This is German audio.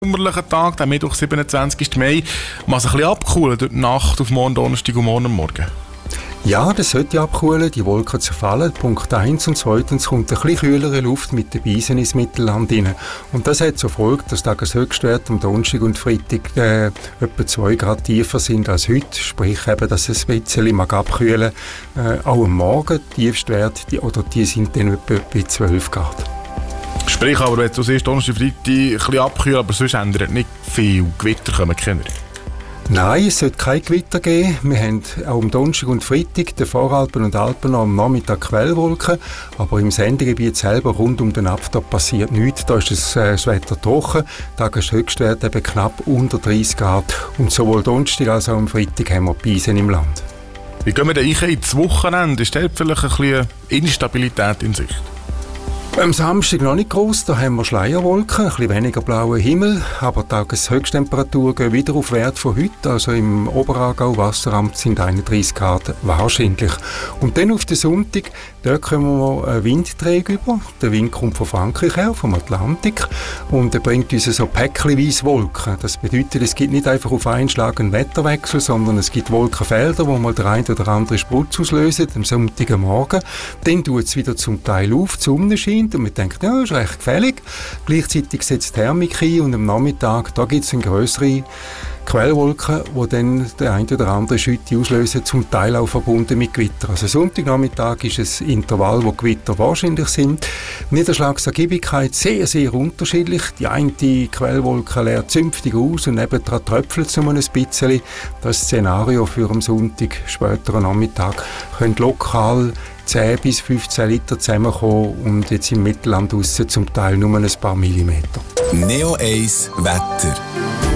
sommerlichen Tag, der Mittwoch, 27. Mai, mal ein bisschen abkühlen durch die Nacht auf morgen Donnerstag und morgen Morgen? Ja, das sollte abkühlen, die Wolken zerfallen. Punkt 1 und 2, kommt ein bisschen kühlere Luft mit den Beisen ins Mittelland rein. Und das hat zur Folge, dass Tageshöchstwerte am Donnerstag und Freitag etwa 2 Grad tiefer sind als heute. Sprich eben, dass es ein bisschen mag abkühlen. Auch am Morgen, die Tiefstwerte, die sind dann etwa bei 12 Grad. Sprich aber, wenn du siehst, Donnerstag, Freitag ein bisschen abkühlen, aber sonst ändert nicht viel. Gewitter kommen keine. Nein, es sollte kein Gewitter geben. Wir haben auch am Donnerstag und Freitag den Voralpen und Alpen noch am Nachmittag Quellwolken, aber im Sendegebiet selber rund um den Abtop passiert nichts. Da ist das Wetter trocken, Tageshöchstwert eben knapp unter 30 Grad und sowohl Donnerstag als auch am Freitag haben wir Beisen im Land. Wie gehen wir denn ins Wochenende? Ist da vielleicht ein bisschen Instabilität in Sicht? Am Samstag noch nicht gross, da haben wir Schleierwolken, ein bisschen weniger blauer Himmel, aber die Tageshöchsttemperaturen gehen wieder auf Wert von heute, also im Oberaargau Wasseramt sind 31 Grad wahrscheinlich. Und dann auf den Sonntag, da kommen wir einen Windträg über, der Wind kommt von Frankreich her, vom Atlantik, und er bringt uns so päckchenweise Wolken. Das bedeutet, es gibt nicht einfach auf einen Schlag einen Wetterwechsel, sondern es gibt Wolkenfelder, wo mal der eine oder andere Sprutz auslösen, am Sonntagmorgen. Dann tut es wieder zum Teil auf, die Sonne scheint, und man denkt, ja, das ist recht gefällig. Gleichzeitig setzt die Thermik ein und am Nachmittag, da gibt es eine grössere Quellwolken, die dann der eine oder andere Schütte auslösen, zum Teil auch verbunden mit Gewitter. Also Sonntagnachmittag ist ein Intervall, wo Gewitter wahrscheinlich sind. Niederschlagsergiebigkeit sehr, sehr unterschiedlich. Die eine Quellwolke leert zünftig aus und nebendran tröpfelt es nur ein bisschen. Das Szenario für am Sonntag, späteren Nachmittag, könnte lokal 10 bis 15 Liter zusammenkommen und jetzt im Mittelland draussen zum Teil nur ein paar Millimeter. Neo 1 Wetter.